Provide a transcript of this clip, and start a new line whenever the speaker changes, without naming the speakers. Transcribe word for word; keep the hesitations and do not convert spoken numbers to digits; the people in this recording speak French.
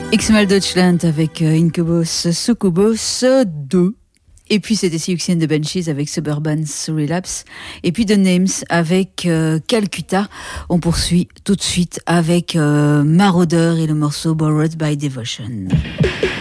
X-Mal Deutschland avec euh, Incubus Succubus deux. Et puis c'était Siouxsie and the Banshees avec Suburban Relapse. Et puis The Names avec euh, Calcutta. On poursuit tout de suite avec euh, Marauder et le morceau Borrowed by Devotion.